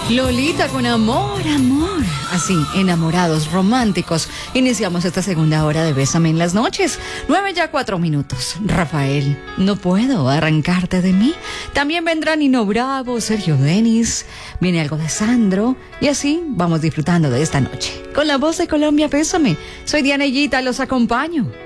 Lolita con amor, amor. Así, enamorados, románticos. Iniciamos esta segunda hora de Bésame en las noches. 9:04. Rafael, no puedo arrancarte de mí. También vendrá Nino Bravo, Sergio Denis. Viene algo de Sandro. Y así vamos disfrutando de esta noche. Con la voz de Colombia, Bésame. Soy Diana Higuita, los acompaño.